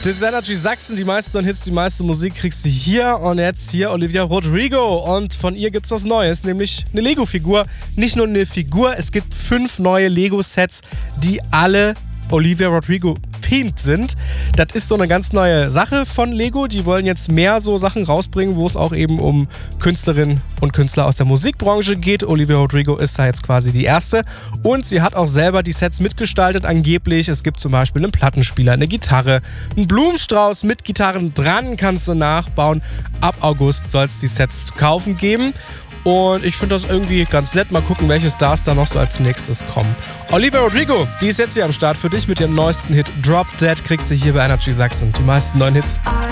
Das ist Energy Sachsen, die meisten Hits, die meiste Musik kriegst du hier und jetzt hier Olivia Rodrigo und von ihr gibt's was Neues, nämlich eine Lego-Figur. Nicht nur eine Figur, es gibt 5 neue Lego-Sets, die alle Olivia Rodrigo themed sind. Das ist so eine ganz neue Sache von Lego. Die wollen jetzt mehr so Sachen rausbringen, wo es auch eben um Künstlerinnen und Künstler aus der Musikbranche geht. Olivia Rodrigo ist da jetzt quasi die erste und sie hat auch selber die Sets mitgestaltet angeblich. Es gibt zum Beispiel einen Plattenspieler, eine Gitarre, einen Blumenstrauß mit Gitarren dran kannst du nachbauen. Ab August soll es die Sets zu kaufen geben. Und ich finde das irgendwie ganz nett. Mal gucken, welche Stars da noch so als nächstes kommen. Olivia Rodrigo, die ist jetzt hier am Start für dich mit ihrem neuesten Hit Drop Dead. Kriegst du hier bei Energy Sachsen. Die meisten neuen Hits.